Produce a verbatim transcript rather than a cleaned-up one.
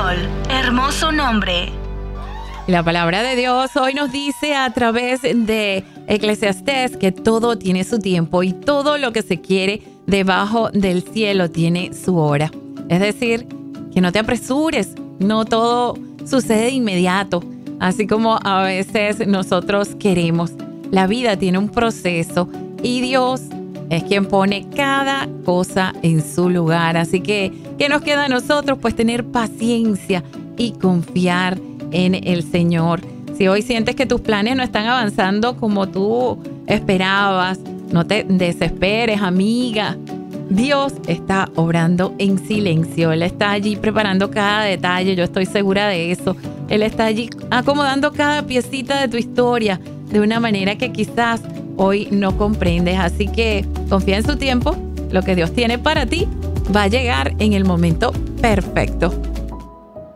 español. Hermoso nombre. La palabra de Dios hoy nos dice a través de Eclesiastés que todo tiene su tiempo y todo lo que se quiere debajo del cielo tiene su hora. Es decir, que no te apresures, no todo sucede de inmediato, así como a veces nosotros queremos. La vida tiene un proceso y Dios es quien pone cada cosa en su lugar. Así que, ¿qué nos queda a nosotros? Pues tener paciencia y confiar en el Señor. Si hoy sientes que tus planes no están avanzando como tú esperabas, no te desesperes, amiga. Dios está obrando en silencio. Él está allí preparando cada detalle. Yo estoy segura de eso. Él está allí acomodando cada piecita de tu historia de una manera que quizás hoy no comprendes. Así que confía en su tiempo. Lo que Dios tiene para ti va a llegar en el momento perfecto.